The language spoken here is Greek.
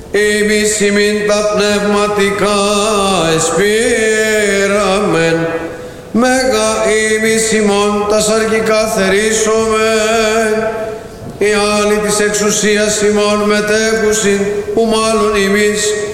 Εμείς ημίν τα πνευματικά εσπείραμεν, μέγα εμείς ημών τας αρχικά θερήσομεν, οι άλλοι της εξουσίας ημών μετέχουσιν, που μάλλον εμείς